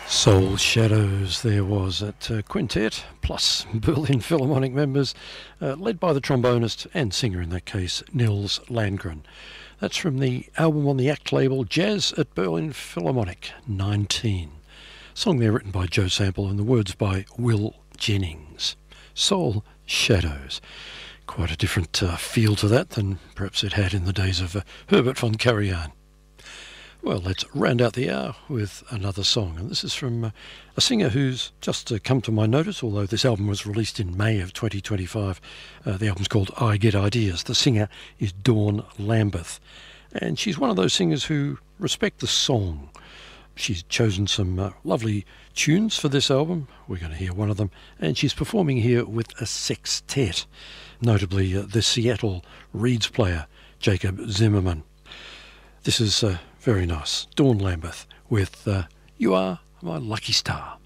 Soul Shadows there was at quintet, plus Berlin Philharmonic members, led by the trombonist and singer in that case, Nils Landgren. That's from the album on the ACT label, Jazz at Berlin Philharmonic 19. Song there written by Joe Sample and the words by Will Jennings. Soul Shadows. Quite a different feel to that than perhaps it had in the days of Herbert von Karajan. Well, let's round out the hour with another song, and this is from a singer who's just come to my notice, although this album was released in May of 2025. The album's called I Get Ideas. The singer is Dawn Lambeth, and she's one of those singers who respect the song. She's chosen some lovely tunes for this album. We're going to hear one of them, and she's performing here with a sextet, notably the Seattle Reeds player, Jacob Zimmerman. This is very nice. Dawn Lambeth with You Are My Lucky Star.